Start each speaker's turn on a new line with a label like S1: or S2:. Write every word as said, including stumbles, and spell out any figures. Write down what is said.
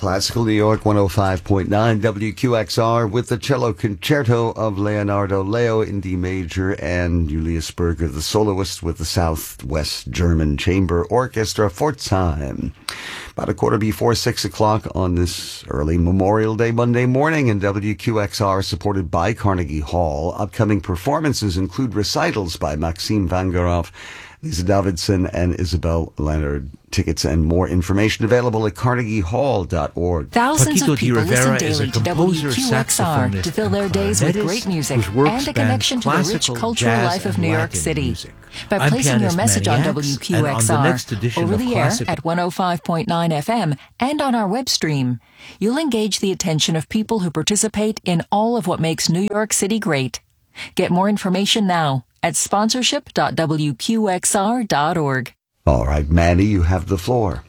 S1: Classical New York one oh five point nine W Q X R with the cello concerto of Leonardo Leo in D major and Julius Berger, the soloist, with the Southwest German Chamber Orchestra for time. About a quarter before six o'clock on this early Memorial Day Monday morning in W Q X R, supported by Carnegie Hall. Upcoming performances include recitals by Maxime Vangarov, Lisa Davidson, and Isabel Leonard. Tickets and more information available at carnegie hall dot org.
S2: Thousands Paquito of people listen daily to W Q X R to fill their days with great music and a connection to the rich cultural life of New York City. Music. By I'm placing your message on W Q X R over the air at one oh five point nine F M and on our web stream, you'll engage the attention of people who participate in all of what makes New York City great. Get more information now at sponsorship dot w q x r dot org.
S1: All right, Manny, you have the floor.